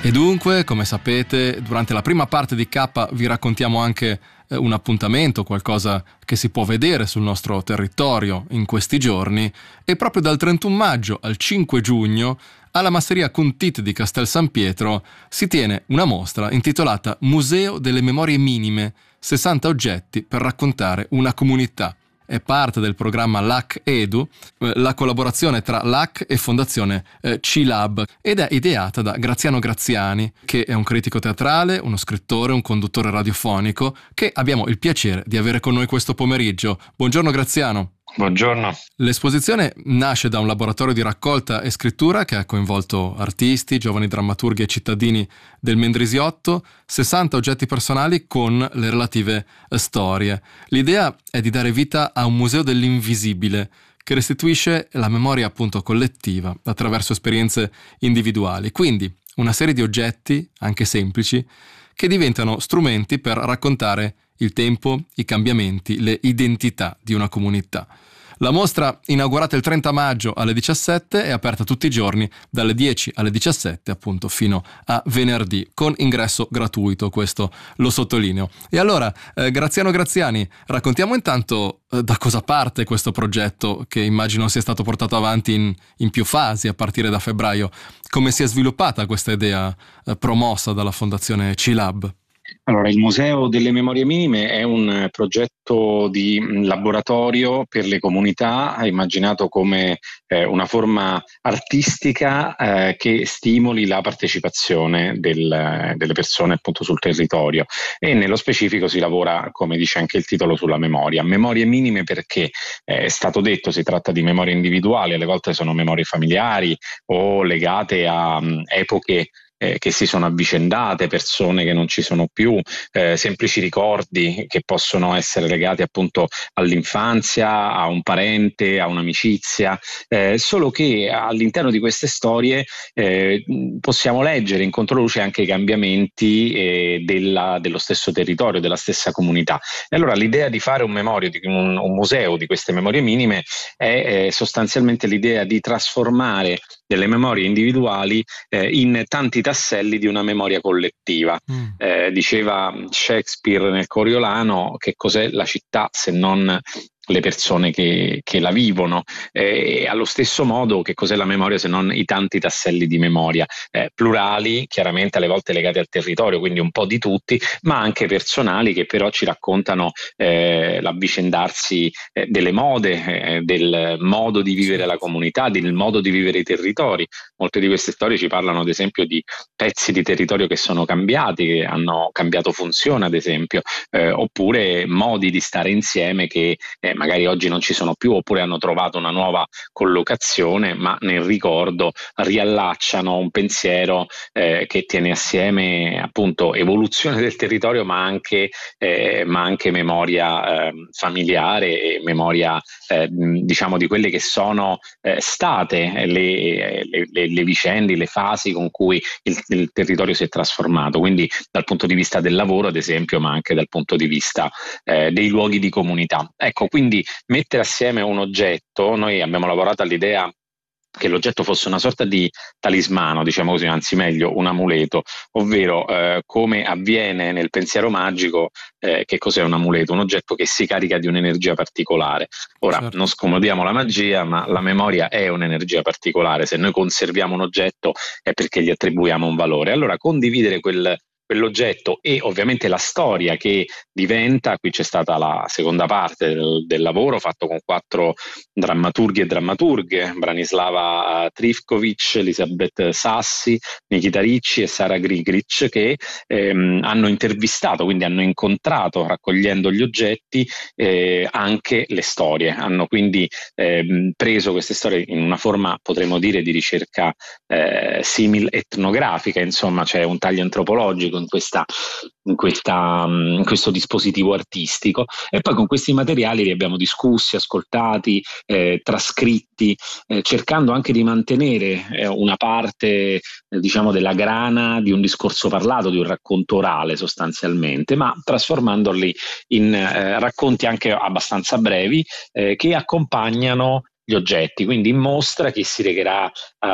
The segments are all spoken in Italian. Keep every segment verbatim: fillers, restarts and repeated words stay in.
E dunque, come sapete, durante la prima parte di K vi raccontiamo anche eh, un appuntamento, qualcosa che si può vedere sul nostro territorio in questi giorni, e proprio dal trentuno maggio al cinque giugno alla Masseria Contit di Castel San Pietro si tiene una mostra intitolata Museo delle Memorie Minime, sessanta oggetti per raccontare una comunità. È parte del programma L A C Edu, la collaborazione tra L A C e Fondazione eh, C-Lab, ed è ideata da Graziano Graziani, che è un critico teatrale, uno scrittore, un conduttore radiofonico, che abbiamo il piacere di avere con noi questo pomeriggio. Buongiorno Graziano. Buongiorno. L'esposizione nasce da un laboratorio di raccolta e scrittura che ha coinvolto artisti, giovani drammaturghi e cittadini del Mendrisiotto, sessanta oggetti personali con le relative storie. L'idea è di dare vita a un museo dell'invisibile che restituisce la memoria appunto collettiva attraverso esperienze individuali. Quindi una serie di oggetti, anche semplici, che diventano strumenti per raccontare il tempo, i cambiamenti, le identità di una comunità. La mostra, inaugurata il trenta maggio alle diciassette, è aperta tutti i giorni dalle dieci alle diciassette, appunto fino a venerdì, con ingresso gratuito, questo lo sottolineo. E allora, eh, Graziano Graziani, raccontiamo intanto eh, da cosa parte questo progetto, che immagino sia stato portato avanti in, in più fasi a partire da febbraio. Come si è sviluppata questa idea eh, promossa dalla Fondazione C-Lab? Allora, il Museo delle Memorie Minime è un progetto di laboratorio per le comunità, immaginato come eh, una forma artistica eh, che stimoli la partecipazione del, delle persone appunto sul territorio, e nello specifico si lavora, come dice anche il titolo, sulla memoria. Memorie minime perché eh, è stato detto si tratta di memorie individuali, alle volte sono memorie familiari o legate a um, epoche Eh, che si sono avvicendate, persone che non ci sono più, eh, semplici ricordi che possono essere legati appunto all'infanzia, a un parente, a un'amicizia, eh, solo che all'interno di queste storie eh, possiamo leggere in controluce anche i cambiamenti eh, della, dello stesso territorio, della stessa comunità. E allora l'idea di fare un memorio, di un, un museo di queste memorie minime è eh, sostanzialmente l'idea di trasformare delle memorie individuali eh, in tanti tasselli di una memoria collettiva. Mm. Eh, diceva Shakespeare nel Coriolano: che cos'è la città se non le persone che, che la vivono, e eh, allo stesso modo che cos'è la memoria se non i tanti tasselli di memoria, eh, plurali, chiaramente alle volte legati al territorio, quindi un po' di tutti, ma anche personali, che però ci raccontano eh, l'avvicendarsi eh, delle mode, eh, del modo di vivere la comunità, del modo di vivere i territori. Molte di queste storie ci parlano ad esempio di pezzi di territorio che sono cambiati, che hanno cambiato funzione ad esempio, eh, oppure modi di stare insieme che eh, magari oggi non ci sono più, oppure hanno trovato una nuova collocazione, ma nel ricordo riallacciano un pensiero eh, che tiene assieme appunto evoluzione del territorio, ma anche, eh, ma anche memoria eh, familiare e memoria eh, diciamo di quelle che sono eh, state le, le, le vicende, le fasi con cui il, il territorio si è trasformato, quindi dal punto di vista del lavoro ad esempio, ma anche dal punto di vista eh, dei luoghi di comunità. Ecco, quindi mettere assieme un oggetto, noi abbiamo lavorato all'idea che l'oggetto fosse una sorta di talismano, diciamo così, anzi meglio un amuleto, ovvero eh, come avviene nel pensiero magico, eh, che cos'è un amuleto? Un oggetto che si carica di un'energia particolare. Ora, certo, non scomodiamo la magia, ma la memoria è un'energia particolare. Se noi conserviamo un oggetto è perché gli attribuiamo un valore. Allora, condividere quel quell'oggetto e ovviamente la storia che diventa, qui c'è stata la seconda parte del, del lavoro fatto con quattro drammaturghi e drammaturghe, Branislava Trifkovic, Elisabeth Sassi, Nikita Ricci e Sara Grigric, che ehm, hanno intervistato, quindi hanno incontrato, raccogliendo gli oggetti, eh, anche le storie, hanno quindi ehm, preso queste storie in una forma, potremmo dire, di ricerca eh, simil etnografica, insomma c'è un taglio antropologico in questa, in questa in questo dispositivo artistico, e poi con questi materiali li abbiamo discussi, ascoltati, eh, trascritti, eh, cercando anche di mantenere eh, una parte eh, diciamo della grana di un discorso parlato, di un racconto orale sostanzialmente, ma trasformandoli in eh, racconti anche abbastanza brevi eh, che accompagnano gli oggetti. Quindi in mostra chi si recherà uh,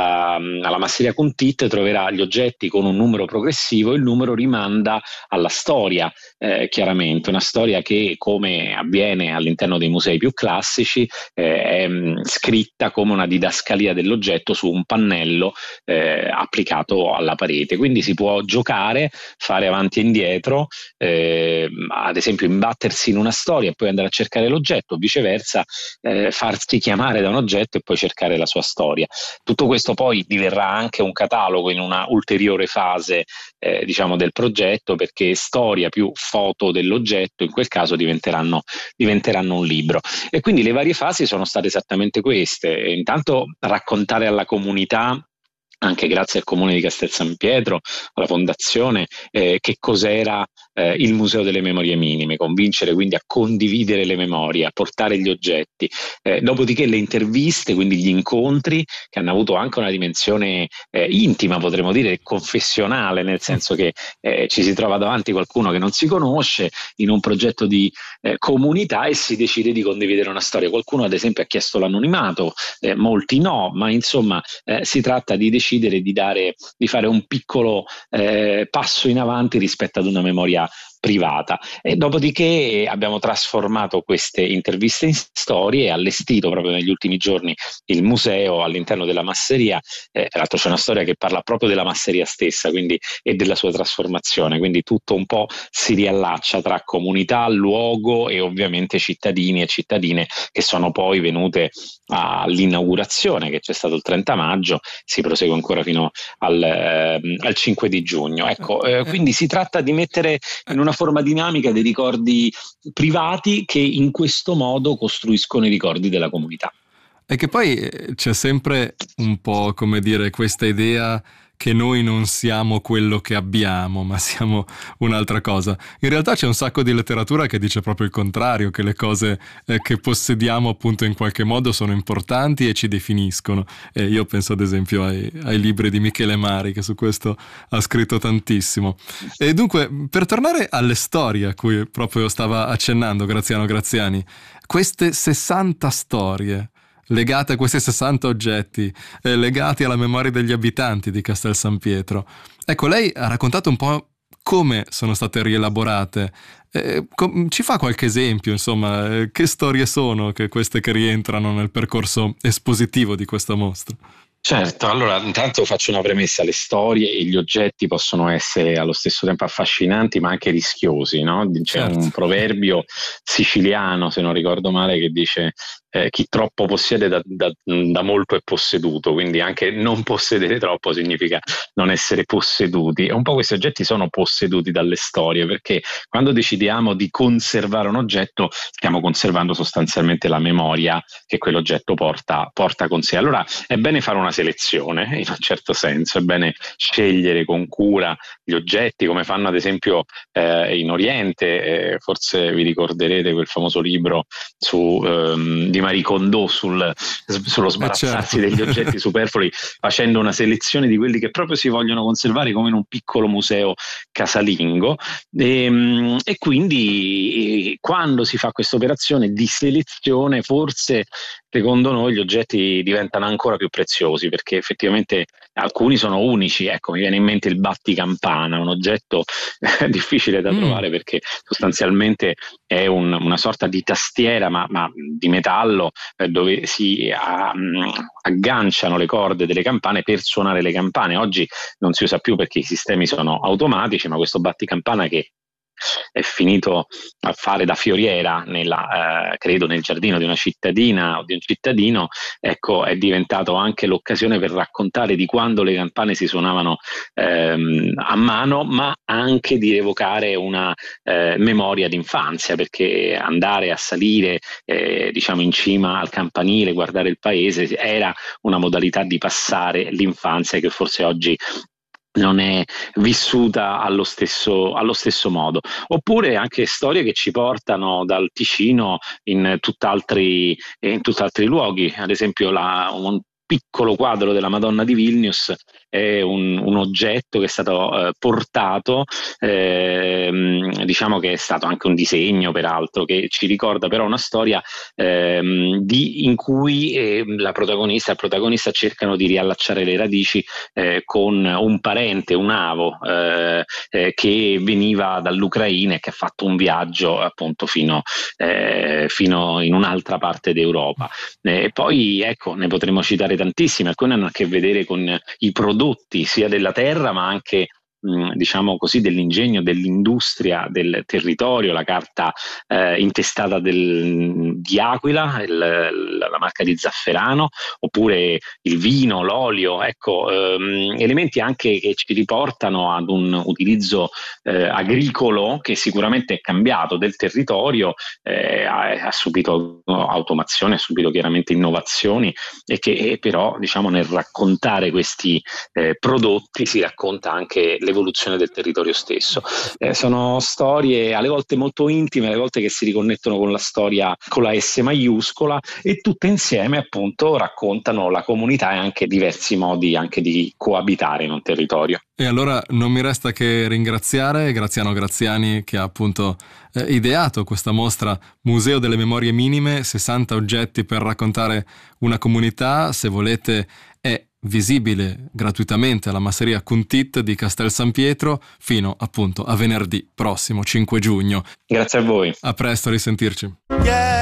alla Masseria Contit troverà gli oggetti con un numero progressivo, il numero rimanda alla storia, eh, chiaramente, una storia che, come avviene all'interno dei musei più classici, eh, è mh, scritta come una didascalia dell'oggetto su un pannello eh, applicato alla parete. Quindi si può giocare, fare avanti e indietro, eh, ad esempio imbattersi in una storia e poi andare a cercare l'oggetto, viceversa eh, farsi chiamare da un oggetto e poi cercare la sua storia. Tutto questo poi diverrà anche un catalogo in una ulteriore fase eh, diciamo del progetto, perché storia più foto dell'oggetto in quel caso diventeranno, diventeranno un libro. E quindi le varie fasi sono state esattamente queste: intanto raccontare alla comunità, anche grazie al Comune di Castel San Pietro, alla Fondazione, eh, che cos'era eh, il Museo delle Memorie Minime, convincere quindi a condividere le memorie, a portare gli oggetti. Eh, dopodiché le interviste, quindi gli incontri, che hanno avuto anche una dimensione eh, intima, potremmo dire, confessionale, nel senso che eh, ci si trova davanti qualcuno che non si conosce in un progetto di eh, comunità e si decide di condividere una storia. Qualcuno ad esempio ha chiesto l'anonimato, eh, molti no, ma insomma eh, si tratta di decidere di dare, di fare un piccolo eh, passo in avanti rispetto ad una memoria privata. E dopodiché abbiamo trasformato queste interviste in storie e allestito proprio negli ultimi giorni il museo all'interno della masseria. Eh, tra l'altro c'è una storia che parla proprio della masseria stessa, quindi, e della sua trasformazione, quindi tutto un po' si riallaccia tra comunità, luogo e ovviamente cittadini e cittadine che sono poi venute all'inaugurazione, che c'è stato il trenta maggio, si prosegue ancora fino al, eh, al cinque di giugno. Ecco, eh, quindi si tratta di mettere in una forma dinamica dei ricordi privati che in questo modo costruiscono i ricordi della comunità. E che poi c'è sempre un po', come dire, questa idea che noi non siamo quello che abbiamo, ma siamo un'altra cosa. In realtà c'è un sacco di letteratura che dice proprio il contrario, che le cose eh, che possediamo appunto in qualche modo sono importanti e ci definiscono. E io penso ad esempio ai, ai libri di Michele Mari, che su questo ha scritto tantissimo. E dunque, per tornare alle storie a cui proprio stava accennando Graziano Graziani, queste sessanta storie legate a questi sessanta oggetti, eh, legati alla memoria degli abitanti di Castel San Pietro. Ecco, lei ha raccontato un po' come sono state rielaborate. Eh, com- ci fa qualche esempio, insomma, eh, che storie sono che queste che rientrano nel percorso espositivo di questa mostra? Certo, allora intanto faccio una premessa: le storie e gli oggetti possono essere allo stesso tempo affascinanti ma anche rischiosi, no? C'è certo. un proverbio siciliano, se non ricordo male, che dice eh, chi troppo possiede da, da, da molto è posseduto, quindi anche non possedere troppo significa non essere posseduti. E un po' questi oggetti sono posseduti dalle storie, perché quando decidiamo di conservare un oggetto stiamo conservando sostanzialmente la memoria che quell'oggetto porta, porta con sé. Allora è bene fare una selezione, in un certo senso, è bene scegliere con cura gli oggetti, come fanno ad esempio eh, in Oriente. Eh, forse vi ricorderete quel famoso libro su, ehm, di Marie Kondo sul, sullo sbarazzarsi eh certo. degli oggetti superflui, facendo una selezione di quelli che proprio si vogliono conservare come in un piccolo museo casalingo. E, e quindi quando si fa questa operazione di selezione, forse secondo noi gli oggetti diventano ancora più preziosi, perché effettivamente alcuni sono unici. Ecco, mi viene in mente il batticampana, un oggetto eh, difficile da mm. trovare, perché sostanzialmente è un, una sorta di tastiera ma, ma di metallo eh, dove si a, um, agganciano le corde delle campane per suonare le campane. Oggi non si usa più perché i sistemi sono automatici, ma questo batticampana, che è finito a fare da fioriera nella, eh, credo nel giardino di una cittadina o di un cittadino, ecco, è diventato anche l'occasione per raccontare di quando le campane si suonavano ehm, a mano, ma anche di evocare una eh, memoria d'infanzia, perché andare a salire eh, diciamo in cima al campanile, guardare il paese, era una modalità di passare l'infanzia che forse oggi non è vissuta allo stesso, allo stesso modo. Oppure anche storie che ci portano dal Ticino in tutt'altri, in tutt'altri luoghi, ad esempio la, un piccolo quadro della Madonna di Vilnius è un, un oggetto che è stato eh, portato, eh, diciamo che è stato anche un disegno peraltro, che ci ricorda però una storia eh, di, in cui eh, la protagonista e il protagonista cercano di riallacciare le radici eh, con un parente, un avo, eh, eh, che veniva dall'Ucraina e che ha fatto un viaggio appunto fino, eh, fino in un'altra parte d'Europa. E eh, poi ecco, ne potremmo citare tantissime, alcune hanno a che vedere con i prodotti sia della terra ma anche diciamo così dell'ingegno, dell'industria del territorio, la carta eh, intestata del, di Aquila, il, la marca di Zafferano, oppure il vino, l'olio, ecco, ehm, elementi anche che ci riportano ad un utilizzo eh, agricolo che sicuramente è cambiato del territorio, eh, ha, ha subito automazione, ha subito chiaramente innovazioni e che e però diciamo nel raccontare questi eh, prodotti si racconta anche l'evoluzione del territorio stesso. Eh, sono storie alle volte molto intime, alle volte che si riconnettono con la storia con la S maiuscola e tutte insieme appunto raccontano la comunità e anche diversi modi anche di coabitare in un territorio. E allora non mi resta che ringraziare Graziano Graziani che ha appunto eh, ideato questa mostra Museo delle Memorie Minime, sessanta oggetti per raccontare una comunità. Se volete è visibile gratuitamente alla masseria Cuntit di Castel San Pietro fino appunto a venerdì prossimo cinque giugno. Grazie a voi. A presto, a risentirci. Yeah.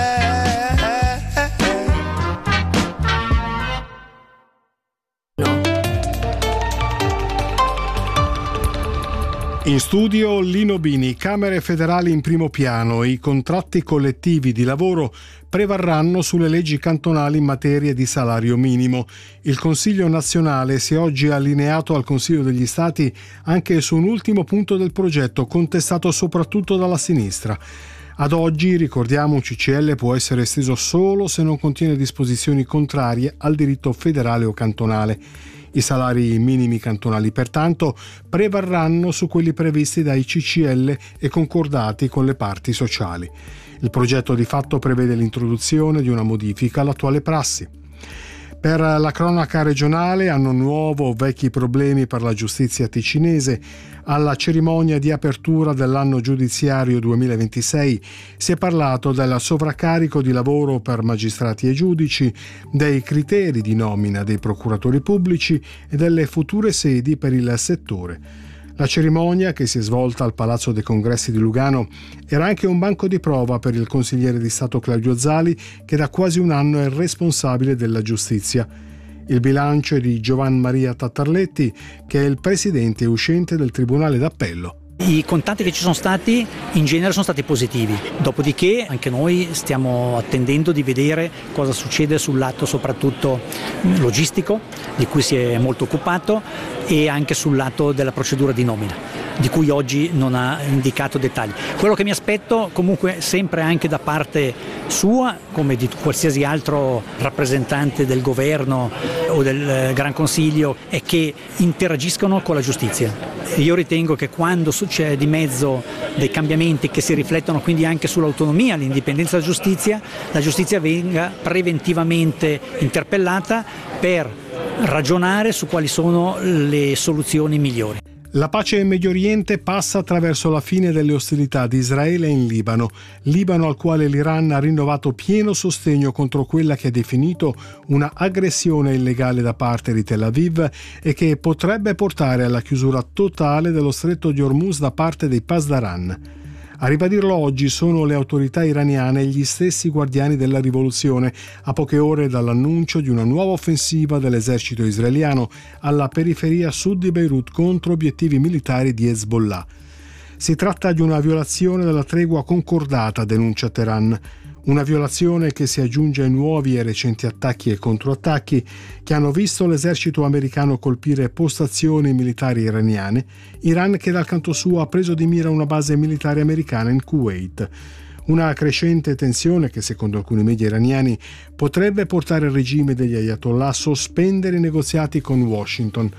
In studio Lino Bini. Camere federali in primo piano. I contratti collettivi di lavoro prevarranno sulle leggi cantonali in materia di salario minimo. Il Consiglio nazionale si è oggi allineato al Consiglio degli Stati anche su un ultimo punto del progetto, contestato soprattutto dalla sinistra. Ad oggi, ricordiamo, un C C L può essere esteso solo se non contiene disposizioni contrarie al diritto federale o cantonale. I salari minimi cantonali, pertanto, prevarranno su quelli previsti dai C C L e concordati con le parti sociali. Il progetto di fatto prevede l'introduzione di una modifica all'attuale prassi. Per la cronaca regionale, anno nuovo, vecchi problemi per la giustizia ticinese. Alla cerimonia di apertura dell'anno giudiziario duemilaventisei si è parlato del sovraccarico di lavoro per magistrati e giudici, dei criteri di nomina dei procuratori pubblici e delle future sedi per il settore. La cerimonia, che si è svolta al Palazzo dei Congressi di Lugano, era anche un banco di prova per il consigliere di Stato Claudio Zali, che da quasi un anno è responsabile della giustizia. Il bilancio è di Giovan Maria Tattarletti, che è il presidente uscente del Tribunale d'Appello. I contatti che ci sono stati in genere sono stati positivi, dopodiché anche noi stiamo attendendo di vedere cosa succede sul lato soprattutto logistico, di cui si è molto occupato, e anche sul lato della procedura di nomina, di cui oggi non ha indicato dettagli. Quello che mi aspetto comunque sempre anche da parte sua, come di qualsiasi altro rappresentante del governo o del Gran Consiglio, è che interagiscano con la giustizia. Io ritengo che quando c'è di mezzo dei cambiamenti che si riflettono quindi anche sull'autonomia, l'indipendenza della giustizia, la giustizia venga preventivamente interpellata per ragionare su quali sono le soluzioni migliori. La pace in Medio Oriente passa attraverso la fine delle ostilità di Israele in Libano, Libano al quale l'Iran ha rinnovato pieno sostegno contro quella che ha definito una aggressione illegale da parte di Tel Aviv e che potrebbe portare alla chiusura totale dello stretto di Hormuz da parte dei Pasdaran. A ribadirlo oggi sono le autorità iraniane e gli stessi guardiani della rivoluzione, a poche ore dall'annuncio di una nuova offensiva dell'esercito israeliano alla periferia sud di Beirut contro obiettivi militari di Hezbollah. Si tratta di una violazione della tregua concordata, denuncia Teheran. Una violazione che si aggiunge ai nuovi e recenti attacchi e controattacchi che hanno visto l'esercito americano colpire postazioni militari iraniane, Iran che dal canto suo ha preso di mira una base militare americana in Kuwait. Una crescente tensione che, secondo alcuni media iraniani, potrebbe portare il regime degli Ayatollah a sospendere i negoziati con Washington.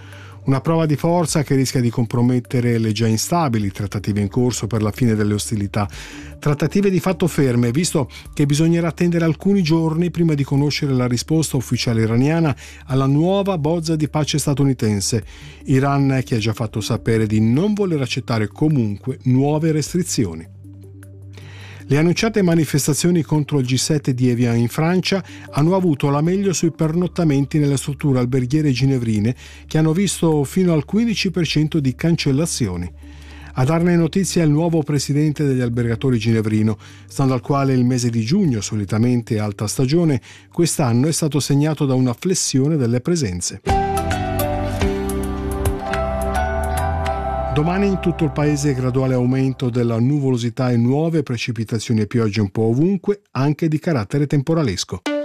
Una prova di forza che rischia di compromettere le già instabili trattative in corso per la fine delle ostilità. Trattative di fatto ferme, visto che bisognerà attendere alcuni giorni prima di conoscere la risposta ufficiale iraniana alla nuova bozza di pace statunitense. Iran che ha già fatto sapere di non voler accettare comunque nuove restrizioni. Le annunciate manifestazioni contro il G sette di Evian in Francia hanno avuto la meglio sui pernottamenti nelle strutture alberghiere ginevrine, che hanno visto fino al quindici per cento di cancellazioni. A darne notizia è il nuovo presidente degli albergatori ginevrino, stando al quale il mese di giugno, solitamente alta stagione, quest'anno è stato segnato da una flessione delle presenze. Domani in tutto il paese graduale aumento della nuvolosità e nuove precipitazioni e piogge un po' ovunque, anche di carattere temporalesco.